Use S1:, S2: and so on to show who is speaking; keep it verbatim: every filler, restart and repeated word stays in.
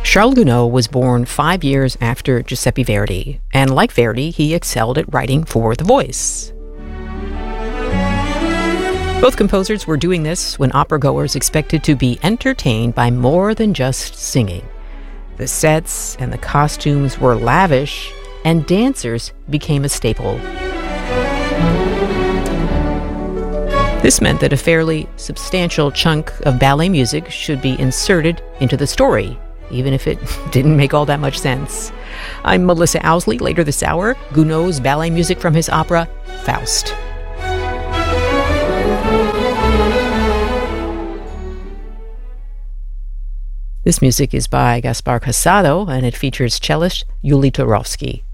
S1: Charles Gounod was born five years after Giuseppe Verdi, and like Verdi, he excelled at writing for the voice. Both composers were doing this when opera-goers expected to be entertained by more than just singing. The sets and the costumes were lavish, and dancers became a staple. This meant that a fairly substantial chunk of ballet music should be inserted into the story, even if it didn't make all that much sense. I'm Melissa Owsley. Later this hour, Gounod's ballet music from his opera, Faust. This music is by Gaspar Casado, and it features cellist Yuli Turovsky.